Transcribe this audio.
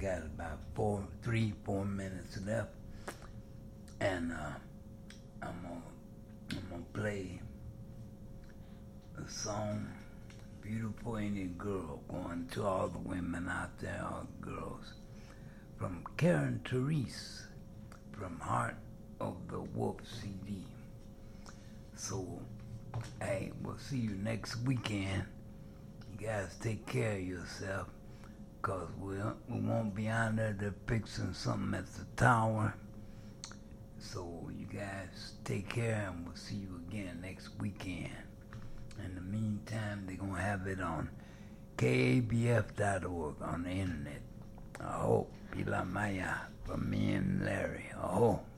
got about 4 minutes left, and I'm gonna play a song, "Beautiful Indian Girl," going to all the women out there, all the girls, from Karen Therese, from Heart of the Wolf CD. So, hey, we'll see you next weekend. You guys take care of yourself, because we won't be on there to fixing something at the tower. So you guys take care, and we'll see you again next weekend. In the meantime, they're going to have it on kabf.org on the internet. I hope. Pila Maya from me and Larry. Oh.